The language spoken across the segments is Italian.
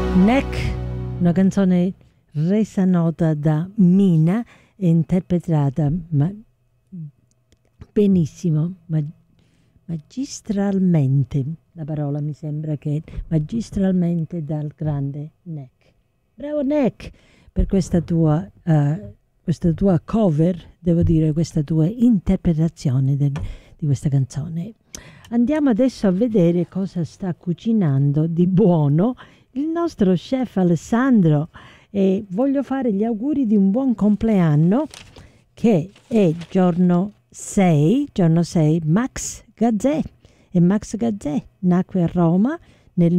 Neck, una canzone resa nota da Mina e interpretata benissimo, magistralmente, la parola mi sembra che magistralmente dal grande Neck. Bravo Neck per questa tua cover, devo dire, questa tua interpretazione di questa canzone. Andiamo adesso a vedere cosa sta cucinando di buono il nostro chef Alessandro e voglio fare gli auguri di un buon compleanno che è giorno 6, Max Gazzè. E Max Gazzè nacque a Roma nel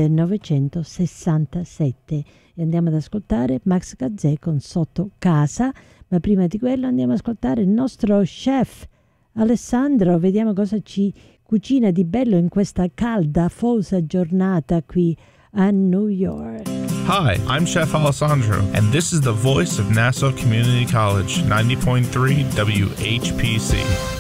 1967 e andiamo ad ascoltare Max Gazzè con Sotto Casa, ma prima di quello andiamo ad ascoltare il nostro chef Alessandro, vediamo cosa ci cucina di bello in questa calda, afosa giornata qui a New York. Hi, I'm Chef Alessandro, and this is the voice of Nassau Community College, 90.3 WHPC.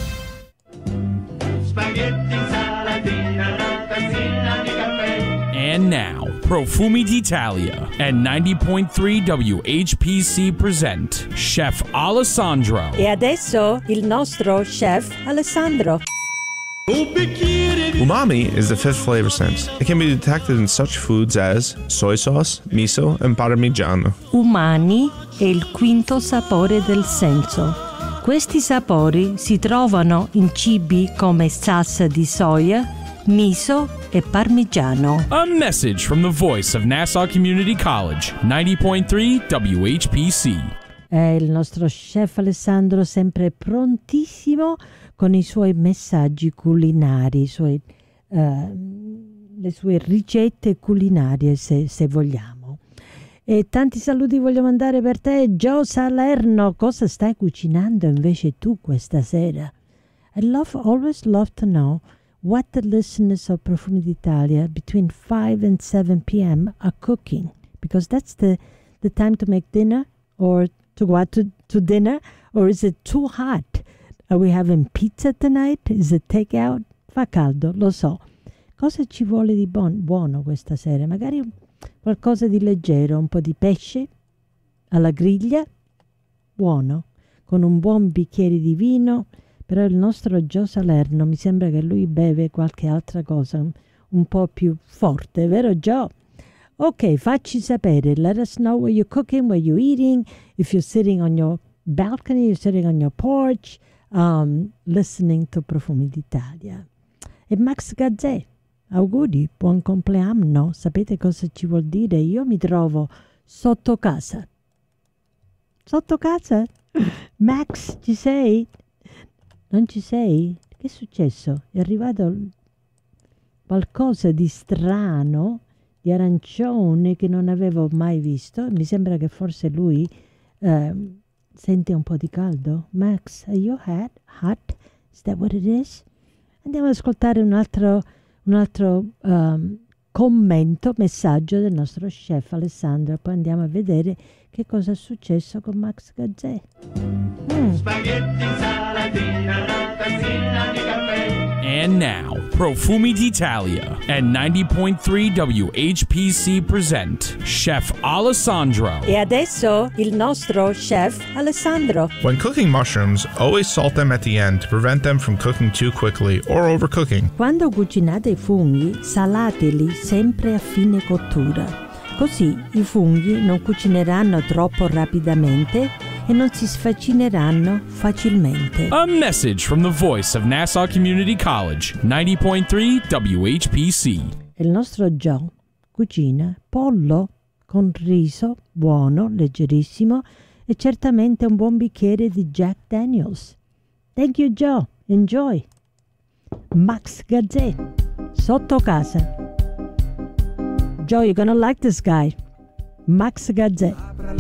Spaghetti, salatina, tazzina di caffè. And now, Profumi d'Italia and 90.3 WHPC present Chef Alessandro. E adesso il nostro chef Alessandro. Umami is the fifth flavor sense. It can be detected in such foods as soy sauce, miso, and parmigiano. Umani è il quinto sapore del senso. Questi sapori si trovano in cibi come salsa di soia, miso e parmigiano. A message from the voice of Nassau Community College, 90.3 WHPC. È il nostro chef Alessandro sempre prontissimo con i suoi messaggi culinari, le sue ricette culinarie se vogliamo. E tanti saluti voglio mandare per te, Joe Salerno. Cosa stai cucinando invece tu questa sera? Always love to know what the listeners of Profumi d'Italia between 5 and 7 p.m. are cooking, because that's the time to make dinner or to go out to dinner, or is it too hot? Are we having pizza tonight? Is it takeout? Fa caldo, lo so. Cosa ci vuole di buono questa sera? Magari qualcosa di leggero, un po' di pesce alla griglia, buono, con un buon bicchiere di vino. Però il nostro Joe Salerno mi sembra che lui beve qualche altra cosa un po' più forte, vero Joe? Ok, facci sapere. Let us know what you're cooking, what you're eating. If you're sitting on your balcony, you're sitting on your porch, listening to Profumi d'Italia. E Max Gazzè, auguri, buon compleanno. Sapete cosa ci vuol dire? Io mi trovo sotto casa. Sotto casa? Max, ci sei? Non ci sei? Che è successo? È arrivato qualcosa di strano, di arancione che non avevo mai visto. Mi sembra che forse lui sente un po' di caldo. Max, are you hot? Is that what it is? Andiamo ad ascoltare un altro commento, messaggio del nostro chef Alessandro. Poi andiamo a vedere che cosa è successo con Max Gazzè. Spaghetti, salatina, tazzina di caffè. And now, Profumi d'Italia and 90.3 WHPC present Chef Alessandro. E adesso il nostro chef Alessandro. When cooking mushrooms, always salt them at the end to prevent them from cooking too quickly or overcooking. Quando cucinate i funghi, salateli sempre a fine cottura. Così i funghi non cucineranno troppo rapidamente e non si sfacineranno facilmente. A message from the voice of Nassau Community College, 90.3 WHPC. Il nostro Joe cucina pollo con riso buono, leggerissimo e certamente un buon bicchiere di Jack Daniels. Thank you Joe, enjoy. Max Gazzè, sotto casa. Joe, you're gonna like this guy. Max Gazzè.